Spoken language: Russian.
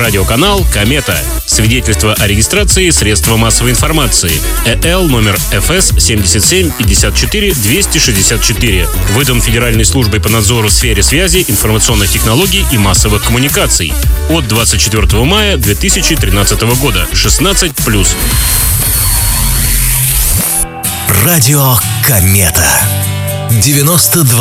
Радиоканал «Комета». Свидетельство о регистрации средства массовой информации. ЭЛ номер ФС 7754-264. Выдан Федеральной службой по надзору в сфере связи, информационных технологий и массовых коммуникаций. От 24 мая 2013 года. 16+. Радио «Комета». 92,0